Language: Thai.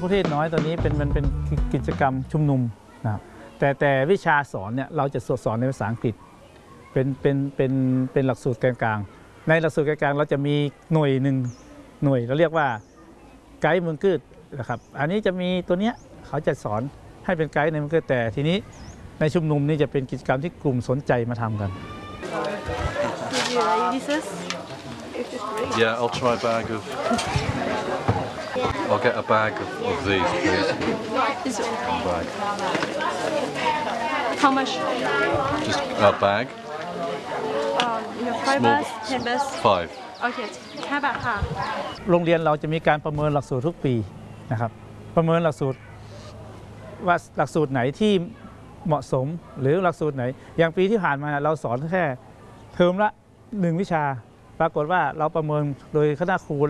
คุเทศน้อยตอนนี้มันเป็นกิจกรรมชุมนุมนะครับแต่วิชาสอนเนี่ยเราจะสอนในภาษาอังกฤษเป็นหลักสูตรกลางๆในหลักสูตรกลางๆเราจะมีหน่วยหนึ่งหน่วยเราเรียกว่าไกด์เมืองกืดนะครับอันนี้จะมีตัวเนี้ยเขาจะสอนให้เป็นไกด์ในเมืองกืดแต่ทีนี้ในชุมนุมนี่จะเป็นกิจกรรมที่กลุ่มสนใจมาทำกัน Yeah, I'll try a bag of. I'll get a bag of these, please. This one. Bag. How much? Just a bag. Five baht, 10 baht. 5. Okay, 5 บาทค่ะโรงเรียนเราจะมีการประเมินหลักสูตรทุกปีนะครับประเมินหลักสูตรว่าหลักสูตรไหนที่เหมาะสมหรือหลักสูตรไหนอย่างปีที่ผ่านมาเราสอนแค่เทอมละ1 วิชาปรากฏว่าเราประเมินโดยคณะครู